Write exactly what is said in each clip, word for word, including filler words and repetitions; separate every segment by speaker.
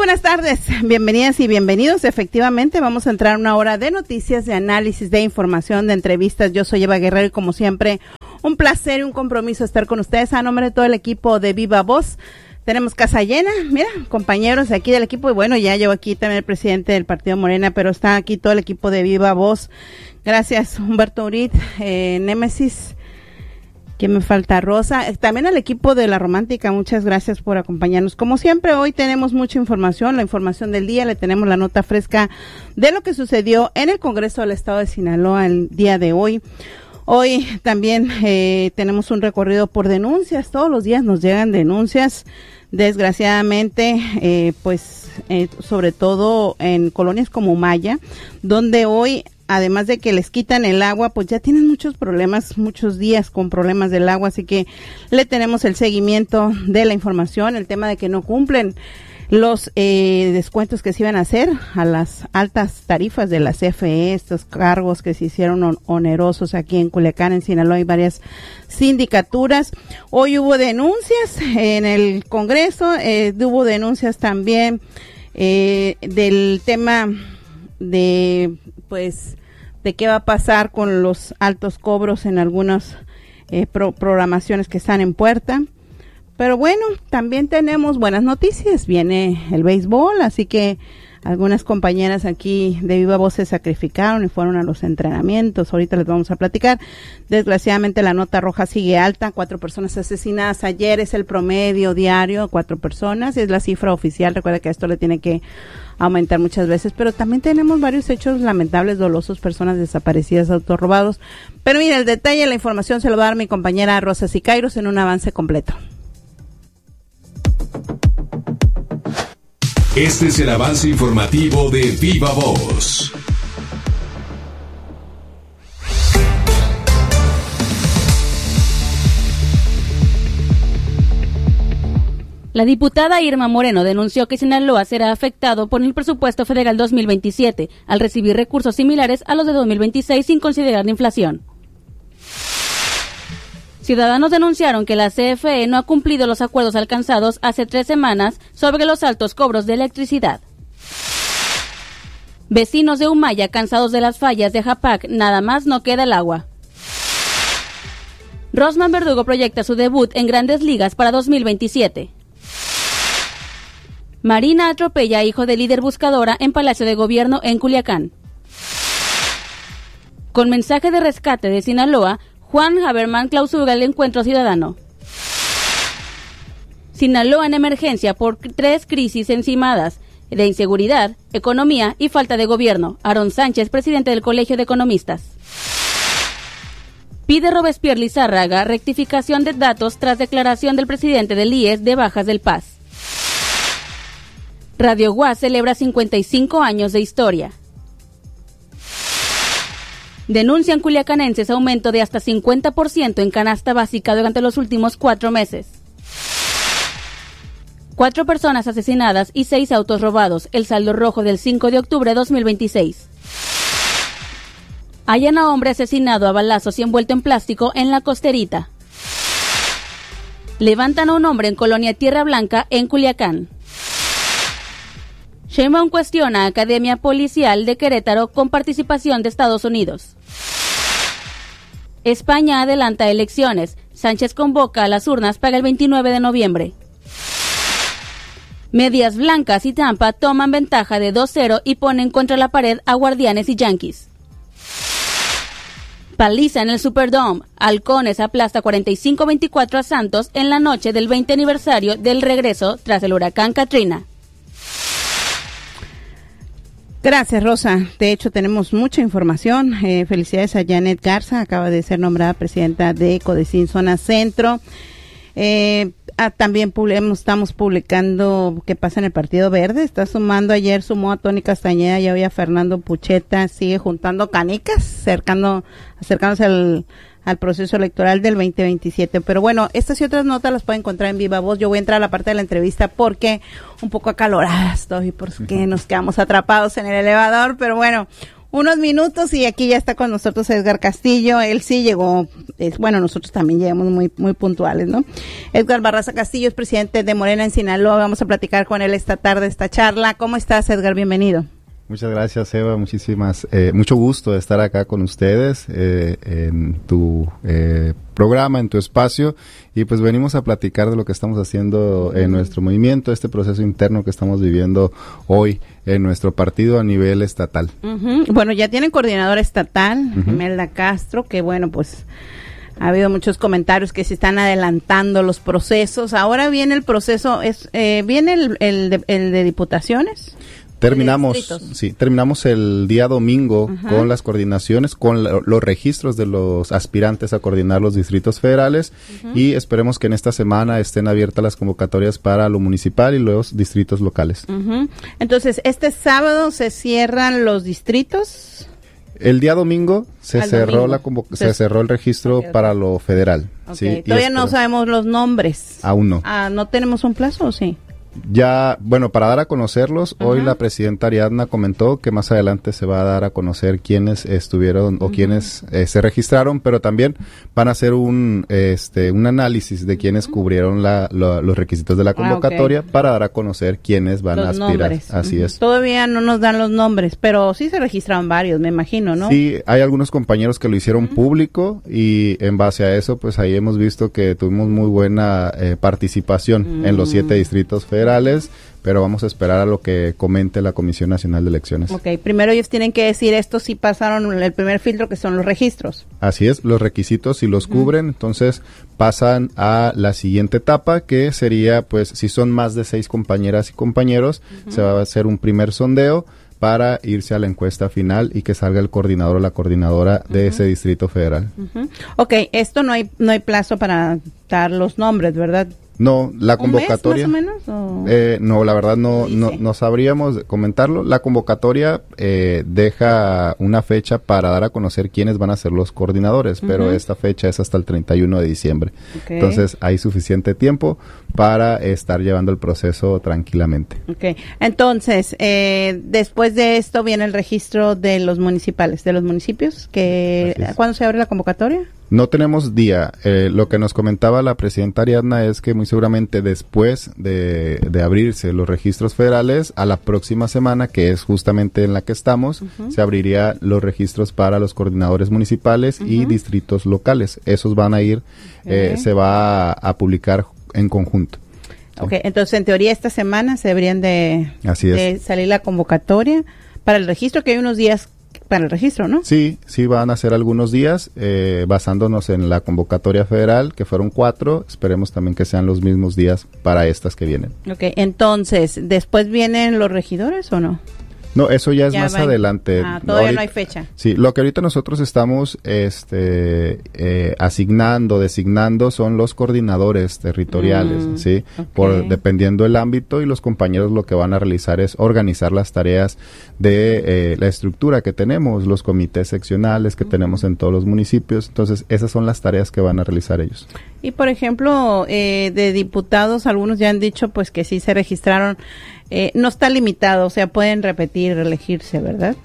Speaker 1: buenas tardes, bienvenidas y bienvenidos. Efectivamente, vamos a entrar a una hora de noticias, de análisis, de información, de entrevistas. Yo soy Eva Guerrero y como siempre, un placer y un compromiso estar con ustedes. A nombre de todo el equipo de Viva Voz, tenemos casa llena, mira, compañeros de aquí del equipo. Y bueno, ya llevo aquí también el presidente del Partido Morena, pero está aquí todo el equipo de Viva Voz. Gracias, Humberto Urit, eh, Némesis. ¿Quién me falta? Rosa. También al equipo de La Romántica, muchas gracias por acompañarnos. Como siempre, hoy tenemos mucha información, la información del día, le tenemos la nota fresca de lo que sucedió en el Congreso del Estado de Sinaloa el día de hoy. Hoy también eh, tenemos un recorrido por denuncias, todos los días nos llegan denuncias, desgraciadamente, eh, pues eh, sobre todo en colonias como Maya, donde hoy, además de que les quitan el agua, pues ya tienen muchos problemas, muchos días con problemas del agua, así que le tenemos el seguimiento de la información, el tema de que no cumplen los eh, descuentos que se iban a hacer a las altas tarifas de la C F E, estos cargos que se hicieron on- onerosos aquí en Culiacán, en Sinaloa, hay varias sindicaturas. Hoy hubo denuncias en el Congreso, eh, hubo denuncias también eh, del tema de, pues, de qué va a pasar con los altos cobros en algunas eh, pro- programaciones que están en puerta. Pero bueno, también tenemos buenas noticias, viene el béisbol, así que algunas compañeras aquí de Viva Voz se sacrificaron y fueron a los entrenamientos, ahorita les vamos a platicar. Desgraciadamente la nota roja sigue alta, cuatro personas asesinadas ayer, es el promedio diario, cuatro personas, es la cifra oficial, recuerda que esto le tiene que aumentar muchas veces, pero también tenemos varios hechos lamentables, dolosos, personas desaparecidas, autos robados. Pero mira, el detalle, la información se lo va a dar mi compañera Rosa Sicairos en un avance completo.
Speaker 2: Este es el avance informativo de Viva Voz.
Speaker 3: La diputada Irma Moreno denunció que Sinaloa será afectado por el presupuesto federal dos mil veintisiete al recibir recursos similares a los de dos mil veintiséis sin considerar la inflación. Ciudadanos denunciaron que la C F E no ha cumplido los acuerdos alcanzados hace tres semanas sobre los altos cobros de electricidad. Vecinos de Humaya, cansados de las fallas de Japac, nada más no queda el agua. Rosman Verdugo proyecta su debut en Grandes Ligas para dos mil veintisiete. Marina atropella a hijo de líder buscadora en Palacio de Gobierno en Culiacán. Con mensaje de rescate de Sinaloa, Juan Haberman clausura el encuentro ciudadano. Sinaloa en emergencia por tres crisis encimadas de inseguridad, economía y falta de gobierno. Aarón Sánchez, presidente del Colegio de Economistas. Pide Robespierre Lizárraga rectificación de datos tras declaración del presidente del I E S de bajas del P A S. Radio Guas celebra cincuenta y cinco años de historia. Denuncian culiacanenses aumento de hasta cincuenta por ciento en canasta básica durante los últimos cuatro meses. Cuatro personas asesinadas y seis autos robados, el saldo rojo del cinco de octubre de dos mil veintiséis. Hallan a hombre asesinado a balazos y envuelto en plástico en La Costerita. Levantan a un hombre en Colonia Tierra Blanca en Culiacán. Sheinbaum cuestiona a Academia Policial de Querétaro con participación de Estados Unidos. España adelanta elecciones. Sánchez convoca a las urnas para el veintinueve de noviembre. Medias Blancas y Tampa toman ventaja de dos cero y ponen contra la pared a Guardianes y Yankees. Paliza en el Superdome. Halcones aplasta cuarenta y cinco a veinticuatro a Santos en la noche del veinte aniversario del regreso tras el huracán Katrina.
Speaker 1: Gracias, Rosa. De hecho, tenemos mucha información. Eh, felicidades a Janet Garza, acaba de ser nombrada presidenta de Codecín Zona Centro. Eh, ah, también publicamos, estamos publicando qué pasa en el Partido Verde. Está sumando, ayer sumó a Tony Castañeda, ya había Fernando Pucheta, sigue juntando canicas, acercando, acercándose al, al proceso electoral del veinte veintisiete. Pero bueno, estas y otras notas las pueden encontrar en Viva Voz. Yo voy a entrar a la parte de la entrevista porque un poco acalorada estoy, porque nos quedamos atrapados en el elevador, pero bueno, unos minutos y aquí ya está con nosotros Edgar Castillo. Él sí llegó, es, bueno, nosotros también llegamos muy muy puntuales, ¿no? Edgar Barraza Castillo es presidente de Morena en Sinaloa. Vamos a platicar con él esta tarde, esta charla. ¿Cómo estás, Edgar? Bienvenido.
Speaker 4: Muchas gracias, Eva. Muchísimas, eh, mucho gusto de estar acá con ustedes eh, en tu eh, programa, en tu espacio, y pues venimos a platicar de lo que estamos haciendo en nuestro movimiento, este proceso interno que estamos viviendo hoy en nuestro partido a nivel estatal.
Speaker 1: Uh-huh. Bueno, ya tienen coordinadora estatal,
Speaker 4: Uh-huh.
Speaker 1: Imelda Castro, que bueno, pues ha habido muchos comentarios que se están adelantando los procesos. Ahora viene el proceso, es eh, viene el, el, de, el de diputaciones.
Speaker 4: Terminamos, sí, terminamos el día domingo
Speaker 1: Ajá.
Speaker 4: con las coordinaciones, con la, los registros de los aspirantes a coordinar los distritos federales uh-huh. y esperemos que en esta semana estén abiertas las convocatorias para lo municipal y los distritos locales.
Speaker 1: Uh-huh. Entonces, este sábado se cierran los distritos.
Speaker 4: El día domingo se
Speaker 1: Al
Speaker 4: cerró
Speaker 1: domingo.
Speaker 4: la convo-
Speaker 1: Entonces,
Speaker 4: se cerró el registro
Speaker 1: okay, okay.
Speaker 4: para lo federal.
Speaker 1: Okay.
Speaker 4: ¿sí?
Speaker 1: Todavía
Speaker 4: Y
Speaker 1: no
Speaker 4: espero-
Speaker 1: sabemos los nombres.
Speaker 4: Aún no.
Speaker 1: Ah, ¿no tenemos un plazo o sí?
Speaker 4: Ya, bueno, para dar a conocerlos,
Speaker 1: Ajá.
Speaker 4: hoy la presidenta Ariadna comentó que más adelante se va a dar a conocer quiénes estuvieron o
Speaker 1: Ujú.
Speaker 4: quiénes eh, se registraron, pero también van a hacer un este un análisis de quiénes cubrieron la, la- los requisitos de la convocatoria
Speaker 1: Ah, okay.
Speaker 4: para dar a conocer quiénes van
Speaker 1: Los
Speaker 4: a aspirar.
Speaker 1: nombres.
Speaker 4: Así
Speaker 1: Ujú.
Speaker 4: es.
Speaker 1: Todavía no nos dan los nombres, pero sí se registraron varios, me imagino, ¿no?
Speaker 4: Sí, hay algunos compañeros que lo hicieron
Speaker 1: Ujú.
Speaker 4: público y en base a eso, pues ahí hemos visto que tuvimos muy buena eh, participación
Speaker 1: Mm.
Speaker 4: en los siete distritos federales, pero vamos a esperar a lo que comente la Comisión Nacional de Elecciones.
Speaker 1: Ok, primero ellos tienen que decir esto si pasaron el primer filtro, que son los registros.
Speaker 4: Así es, los requisitos si los
Speaker 1: Ujú.
Speaker 4: cubren, entonces pasan a la siguiente etapa, que sería, pues, si son más de seis compañeras y compañeros,
Speaker 1: Ujú.
Speaker 4: se va a hacer un primer sondeo para irse a la encuesta final y que salga el coordinador o la coordinadora de
Speaker 1: Ujú.
Speaker 4: ese distrito federal.
Speaker 1: Ujú. Ok, esto no hay no hay plazo para dar los nombres, ¿verdad?
Speaker 4: No, la
Speaker 1: ¿Un mes,
Speaker 4: convocatoria...
Speaker 1: más o menos? ¿O?
Speaker 4: Eh, no, la verdad no,
Speaker 1: Dice.
Speaker 4: no, no sabríamos comentarlo. La convocatoria eh, deja una fecha para dar a conocer quiénes van a ser los coordinadores, pero
Speaker 1: Ujú.
Speaker 4: esta fecha es hasta el treinta y uno de diciembre.
Speaker 1: Ok.
Speaker 4: Entonces hay suficiente tiempo para estar llevando el proceso tranquilamente.
Speaker 1: Ok, entonces, eh, después de esto viene el registro de los municipales, de los municipios, que
Speaker 4: Así es.
Speaker 1: ¿cuándo se abre la convocatoria?
Speaker 4: No tenemos día. Eh, lo que nos comentaba la presidenta Ariadna es que muy seguramente después de, de abrirse los registros federales, a la próxima semana, que es justamente en la que estamos,
Speaker 1: Ujú.
Speaker 4: se abriría los registros para los coordinadores municipales y
Speaker 1: Ujú.
Speaker 4: distritos locales. Esos van a ir, eh,
Speaker 1: Ok.
Speaker 4: se va a, a publicar en conjunto. Sí.
Speaker 1: Ok, entonces en teoría esta semana se deberían de,
Speaker 4: Así es.
Speaker 1: de salir la convocatoria para el registro, que hay unos días para el registro, ¿no?
Speaker 4: Sí, sí van a ser algunos días, eh, basándonos en la convocatoria federal, que fueron cuatro. Esperemos también que sean los mismos días para estas que vienen.
Speaker 1: Ok, entonces, ¿después vienen los regidores o no?
Speaker 4: No, eso ya es
Speaker 1: Ya
Speaker 4: más
Speaker 1: va en-
Speaker 4: adelante.
Speaker 1: Ah, todavía
Speaker 4: Ahorita-
Speaker 1: no hay fecha.
Speaker 4: Sí, lo que ahorita nosotros estamos este, eh, asignando, designando son los coordinadores territoriales,
Speaker 1: Mm,
Speaker 4: ¿sí?
Speaker 1: ok.
Speaker 4: Por, dependiendo del ámbito, y los compañeros lo que van a realizar es organizar las tareas de eh, la estructura que tenemos, los comités seccionales que tenemos en todos los municipios. Entonces, esas son las tareas que van a realizar ellos.
Speaker 1: Y por ejemplo, eh, de diputados, algunos ya han dicho pues que sí se registraron, eh, no está limitado, o sea, pueden repetir, reelegirse, ¿verdad?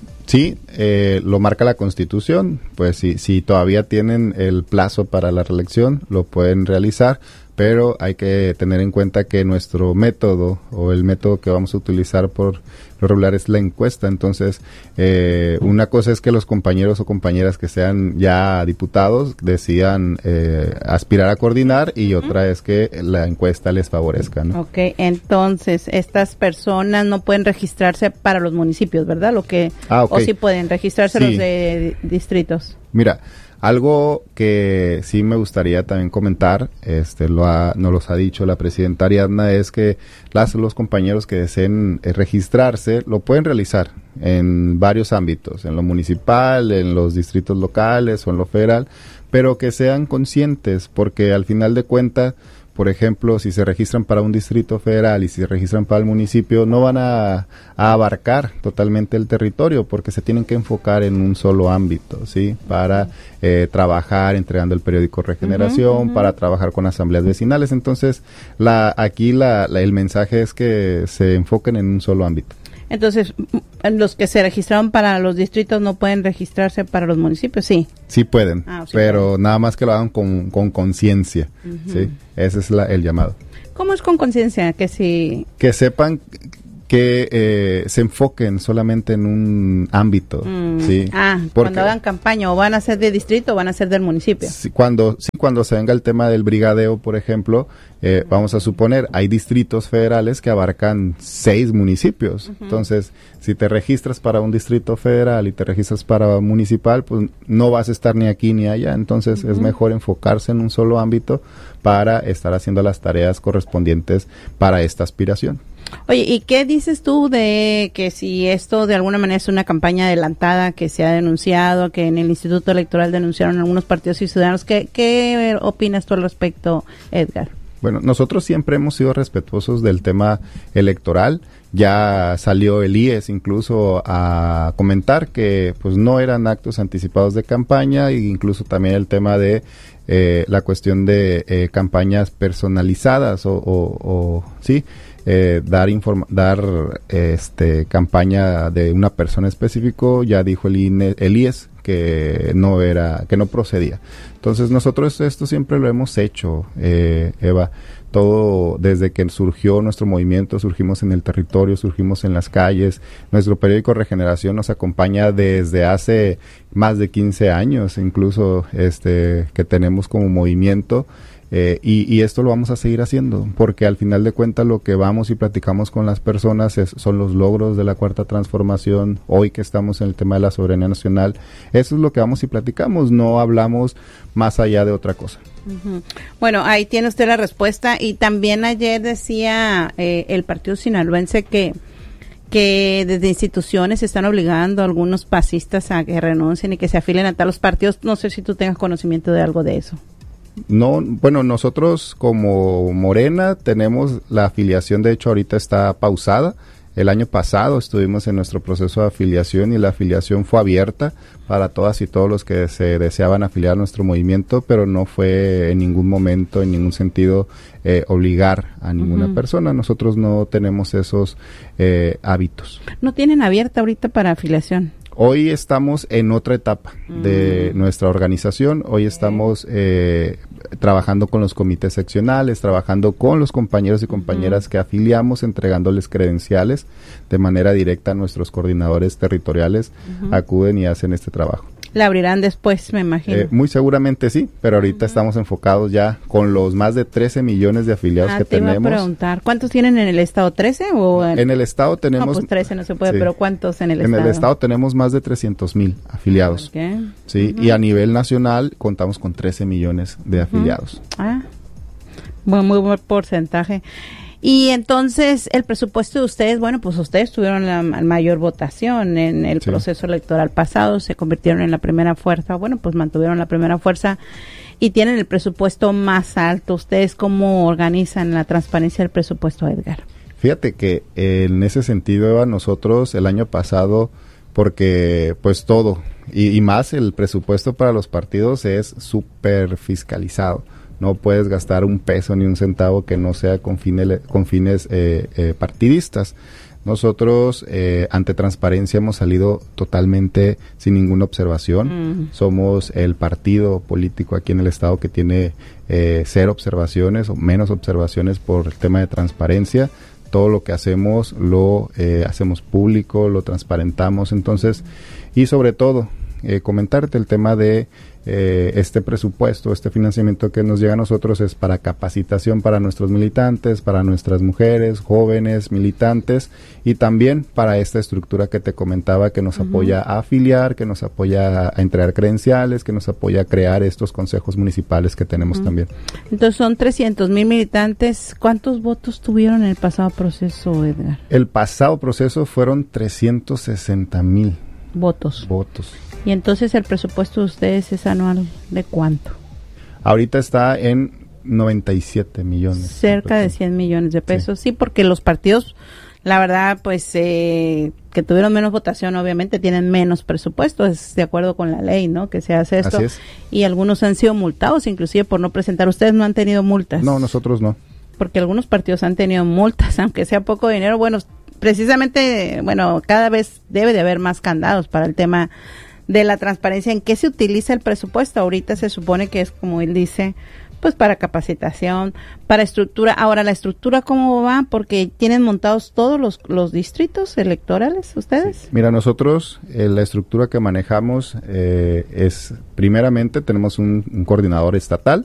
Speaker 4: Sí, eh, lo marca la Constitución, pues si, si todavía tienen el plazo para la reelección, lo pueden realizar, pero hay que tener en cuenta que nuestro método o el método que vamos a utilizar por lo regular es la encuesta. Entonces, eh, una cosa es que los compañeros o compañeras que sean ya diputados decidan eh, aspirar a coordinar, y otra es que la encuesta les favorezca, ¿no?
Speaker 1: Ok, entonces estas personas no pueden registrarse para los municipios, ¿verdad? Lo que
Speaker 4: Ah, ok.
Speaker 1: o sí pueden registrarse
Speaker 4: Sí.
Speaker 1: los de di- distritos.
Speaker 4: Mira, algo que sí me gustaría también comentar, este, lo ha, nos los ha dicho la presidenta Ariadna, es que las, los compañeros que deseen eh, registrarse lo pueden realizar en varios ámbitos, en lo municipal, en los distritos locales o en lo federal, pero que sean conscientes, porque al final de cuentas, por ejemplo, si se registran para un distrito federal y si se registran para el municipio, no van a, a abarcar totalmente el territorio, porque se tienen que enfocar en un solo ámbito, ¿sí? Para eh, trabajar entregando el periódico Regeneración, uh-huh, uh-huh. para trabajar con asambleas vecinales. Entonces, la aquí la, la, el mensaje es que se enfoquen en un solo ámbito.
Speaker 1: Entonces, los que se registraron para los distritos no pueden registrarse para los municipios, sí.
Speaker 4: Sí pueden, ah, sí pero pueden. Nada más que lo hagan con con conciencia, uh-huh. ¿sí? Ese es la, el llamado.
Speaker 1: ¿Cómo es con conciencia? Que si...
Speaker 4: Que sepan que eh, se enfoquen solamente en un ámbito, mm. ¿sí?
Speaker 1: Ah, porque cuando hagan campaña, o van a ser de distrito o van a ser del municipio.
Speaker 4: Sí, cuando, sí, cuando se venga el tema del brigadeo, por ejemplo, eh, uh-huh. vamos a suponer, hay distritos federales que abarcan seis municipios. Uh-huh. Entonces, si te registras para un distrito federal y te registras para municipal, pues no vas a estar ni aquí ni allá. Entonces, uh-huh. es mejor enfocarse en un solo ámbito para estar haciendo las tareas correspondientes para esta aspiración.
Speaker 1: Oye, ¿y qué dices tú de que si esto de alguna manera es una campaña adelantada que se ha denunciado, que en el Instituto Electoral denunciaron algunos partidos y ciudadanos? ¿Qué, qué opinas tú al respecto, Edgar?
Speaker 4: Bueno, nosotros siempre hemos sido respetuosos del tema electoral. Ya salió el I E S incluso a comentar que pues no eran actos anticipados de campaña, e incluso también el tema de eh, la cuestión de eh, campañas personalizadas o, o, o sí, eh, dar informa dar este campaña de una persona específico. Ya dijo el, I N E, el I E S que no era, que no procedía. Entonces nosotros esto siempre lo hemos hecho, eh, Eva. Todo desde que surgió nuestro movimiento, surgimos en el territorio, surgimos en las calles. Nuestro periódico Regeneración nos acompaña desde hace más de quince años, incluso este que tenemos como movimiento. Eh, y, y esto lo vamos a seguir haciendo, porque al final de cuentas lo que vamos y platicamos con las personas es, son los logros de la Cuarta Transformación. Hoy que estamos en el tema de la soberanía nacional, eso es lo que vamos y platicamos, no hablamos más allá de otra cosa.
Speaker 1: Uh-huh. Bueno, ahí tiene usted la respuesta. Y también ayer decía eh, el Partido Sinaloense que que desde instituciones están obligando a algunos pasistas a que renuncien y que se afilen a los partidos. No sé si tú tengas conocimiento de algo de eso.
Speaker 4: No, bueno, nosotros como Morena tenemos la afiliación, de hecho ahorita está pausada. El año pasado estuvimos en nuestro proceso de afiliación y la afiliación fue abierta para todas y todos los que se deseaban afiliar a nuestro movimiento, pero no fue en ningún momento, en ningún sentido, eh, obligar a ninguna uh-huh. persona. Nosotros no tenemos esos eh, hábitos.
Speaker 1: ¿No tienen abierta ahorita para afiliación?
Speaker 4: Hoy estamos en otra etapa de mm. nuestra organización. Hoy estamos eh, trabajando con los comités seccionales, trabajando con los compañeros y compañeras uh-huh. que afiliamos, entregándoles credenciales de manera directa a nuestros coordinadores territoriales. Uh-huh. Acuden y hacen este trabajo.
Speaker 1: La abrirán después, me imagino.
Speaker 4: Eh, muy seguramente sí, pero ahorita uh-huh. estamos enfocados ya con los más de trece millones de afiliados ah, que te tenemos.
Speaker 1: Iba a preguntar, ¿cuántos tienen en el estado? ¿trece? O en...
Speaker 4: en el estado tenemos...
Speaker 1: No, pues trece no se puede, sí. Pero ¿cuántos en el
Speaker 4: en
Speaker 1: estado?
Speaker 4: En el estado tenemos más de trescientos mil afiliados.
Speaker 1: Okay.
Speaker 4: Sí, uh-huh. y a nivel nacional contamos con trece millones de afiliados.
Speaker 1: Uh-huh. Ah, muy, muy buen porcentaje. Y entonces, el presupuesto de ustedes, bueno, pues ustedes tuvieron la mayor votación en el sí. proceso electoral pasado, se convirtieron en la primera fuerza, bueno, pues mantuvieron la primera fuerza y tienen el presupuesto más alto. ¿Ustedes cómo organizan la transparencia del presupuesto, Edgar?
Speaker 4: Fíjate que eh, en ese sentido, Eva, nosotros el año pasado, porque pues todo, y, y más el presupuesto para los partidos es súper fiscalizado. No puedes gastar un peso ni un centavo que no sea con fines, con fines eh, eh, partidistas. Nosotros, eh, ante transparencia, hemos salido totalmente sin ninguna observación. Mm. Somos el partido político aquí en el estado que tiene eh, cero observaciones o menos observaciones por el tema de transparencia. Todo lo que hacemos lo eh, hacemos público, lo transparentamos. Entonces, y sobre todo, eh, comentarte el tema de Eh, este presupuesto, este financiamiento que nos llega a nosotros es para capacitación para nuestros militantes, para nuestras mujeres, jóvenes, militantes y también para esta estructura que te comentaba que nos uh-huh. apoya a afiliar, que nos apoya a, a entregar credenciales, que nos apoya a crear estos consejos municipales que tenemos uh-huh. también.
Speaker 1: Entonces son trescientos mil militantes. ¿Cuántos votos tuvieron en el pasado proceso, Edgar?
Speaker 4: El pasado proceso fueron trescientos sesenta mil
Speaker 1: votos.
Speaker 4: Votos.
Speaker 1: Y entonces el presupuesto de ustedes es anual, ¿de cuánto?
Speaker 4: Ahorita está en noventa y siete millones.
Speaker 1: Cerca de cien millones de pesos, sí, sí porque los partidos, la verdad, pues, eh, que tuvieron menos votación, obviamente tienen menos presupuesto, es de acuerdo con la ley, ¿no? Que se hace esto.
Speaker 4: Así es.
Speaker 1: Y algunos han sido multados, inclusive por no presentar. ¿Ustedes no han tenido multas?
Speaker 4: No, nosotros no.
Speaker 1: Porque algunos partidos han tenido multas, aunque sea poco dinero. Bueno, precisamente, bueno, cada vez debe de haber más candados para el tema de la transparencia. ¿En qué se utiliza el presupuesto? Ahorita se supone que es, como él dice, pues para capacitación, para estructura. Ahora, ¿la estructura cómo va? Porque tienen montados todos los, los distritos electorales, ¿ustedes?
Speaker 4: Sí. Mira, nosotros, eh, la estructura que manejamos eh, es, primeramente, tenemos un, un coordinador estatal,